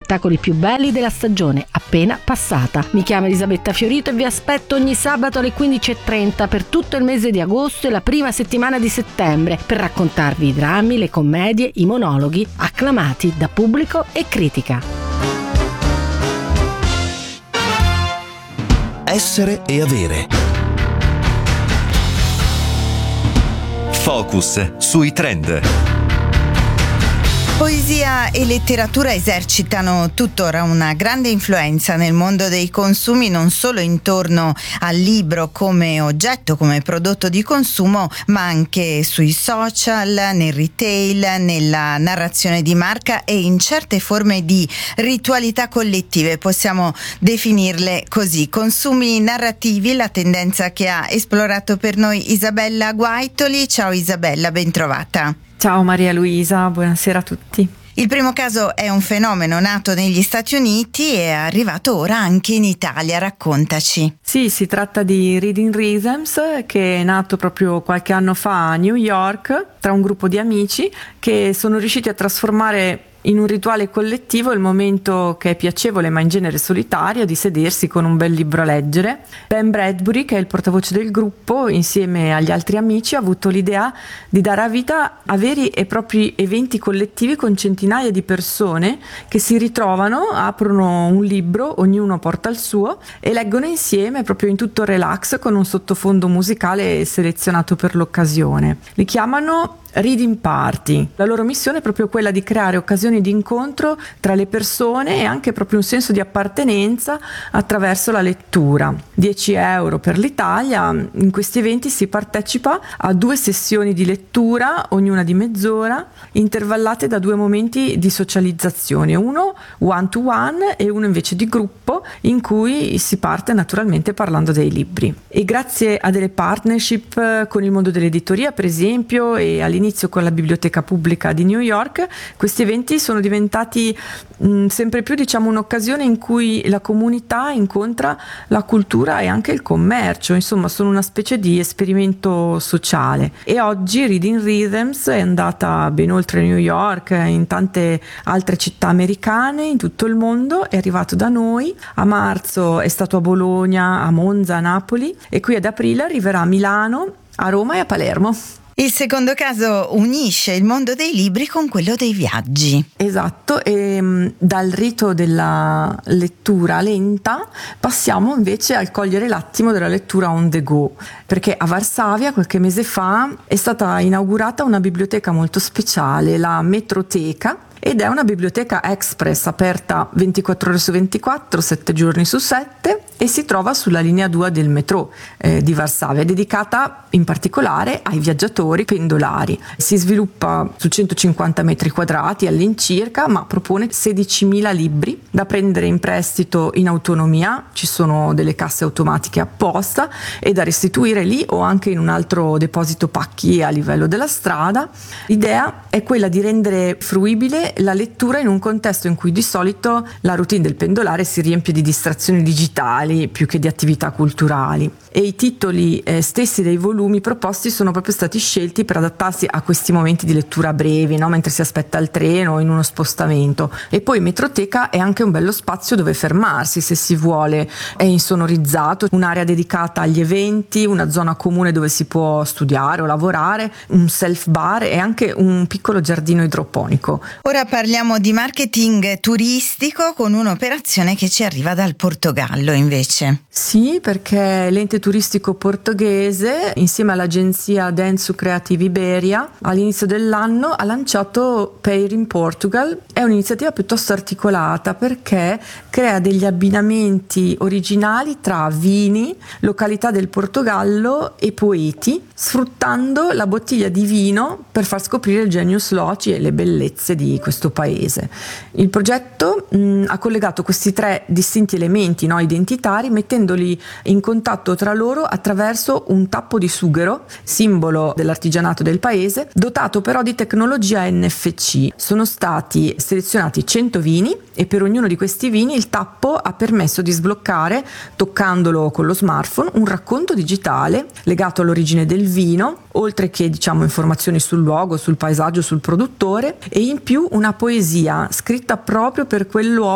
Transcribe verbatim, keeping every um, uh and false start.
spettacoli più belli della stagione appena passata. Mi chiamo Elisabetta Fiorito e vi aspetto ogni sabato alle quindici e trenta per tutto il mese di agosto e la prima settimana di settembre per raccontarvi i drammi, le commedie, i monologhi acclamati da pubblico e critica. Essere e avere. Focus sui trend. Poesia e letteratura esercitano tuttora una grande influenza nel mondo dei consumi, non solo intorno al libro come oggetto, come prodotto di consumo, ma anche sui social, nel retail, nella narrazione di marca e in certe forme di ritualità collettive, possiamo definirle così. Consumi narrativi, la tendenza che ha esplorato per noi Isabella Guaitoli. Ciao Isabella, ben trovata. Ciao Maria Luisa, buonasera a tutti. Il primo caso è un fenomeno nato negli Stati Uniti e è arrivato ora anche in Italia. Raccontaci. Sì, si tratta di Reading Rhythms, che è nato proprio qualche anno fa a New York tra un gruppo di amici che sono riusciti a trasformare in un rituale collettivo il momento che è piacevole ma in genere solitario di sedersi con un bel libro a leggere. Ben Bradbury, che è il portavoce del gruppo, insieme agli altri amici ha avuto l'idea di dare a vita a veri e propri eventi collettivi con centinaia di persone che si ritrovano, aprono un libro, ognuno porta il suo e leggono insieme proprio in tutto relax con un sottofondo musicale selezionato per l'occasione. Li chiamano Reading Party. La loro missione è proprio quella di creare occasioni di incontro tra le persone e anche proprio un senso di appartenenza attraverso la lettura. dieci euro per l'Italia. In questi eventi si partecipa a due sessioni di lettura, ognuna di mezz'ora, intervallate da due momenti di socializzazione, uno one to one e uno invece di gruppo, in cui si parte naturalmente parlando dei libri. E grazie a delle partnership con il mondo dell'editoria, per esempio, e all'inizio con la Biblioteca Pubblica di New York, questi eventi sono diventati mh, sempre più, diciamo, un'occasione in cui la comunità incontra la cultura e anche il commercio. Insomma, sono una specie di esperimento sociale. E oggi Reading Rhythms è andata ben oltre New York, in tante altre città americane, in tutto il mondo. È arrivato da noi. A marzo è stato a Bologna, a Monza, a Napoli, e qui ad aprile arriverà a Milano, a Roma e a Palermo. Il secondo caso unisce il mondo dei libri con quello dei viaggi. Esatto, e mh, dal rito della lettura lenta passiamo invece al cogliere l'attimo della lettura on the go, perché a Varsavia qualche mese fa è stata inaugurata una biblioteca molto speciale, la Metroteca, ed è una biblioteca express aperta ventiquattro ore su ventiquattro, sette giorni su sette, e si trova sulla linea due del metro eh, di Varsavia, dedicata in particolare ai viaggiatori pendolari. Si sviluppa su centocinquanta metri quadrati all'incirca, ma propone sedicimila libri da prendere in prestito in autonomia. Ci sono delle casse automatiche apposta e da restituire lì o anche in un altro deposito pacchi a livello della strada. L'idea è quella di rendere fruibile la lettura in un contesto in cui di solito la routine del pendolare si riempie di distrazioni digitali più che di attività culturali, e i titoli eh, stessi dei volumi proposti sono proprio stati scelti per adattarsi a questi momenti di lettura brevi, no? Mentre si aspetta il treno o in uno spostamento. E poi Metroteca è anche un bello spazio dove fermarsi se si vuole, è insonorizzato, un'area dedicata agli eventi, una zona comune dove si può studiare o lavorare, un self bar e anche un piccolo giardino idroponico. Ora parliamo di marketing turistico con un'operazione che ci arriva dal Portogallo invece. Sì, perché l'ente turistico portoghese, insieme all'agenzia Denso Creative Iberia, all'inizio dell'anno ha lanciato Pair in Portugal. È un'iniziativa piuttosto articolata perché crea degli abbinamenti originali tra vini, località del Portogallo e poeti, sfruttando la bottiglia di vino per far scoprire il genius loci e le bellezze di questo paese. Il progetto mh, ha collegato questi tre distinti elementi, no, identitari, mettendoli in contatto tra loro attraverso un tappo di sughero, simbolo dell'artigianato del paese, dotato però di tecnologia N F C. Sono stati selezionati cento vini e per ognuno di questi vini il tappo ha permesso di sbloccare, toccandolo con lo smartphone, un racconto digitale legato all'origine del vino, oltre che diciamo informazioni sul luogo, sul paesaggio, sul produttore, e in più una poesia scritta proprio per quel luogo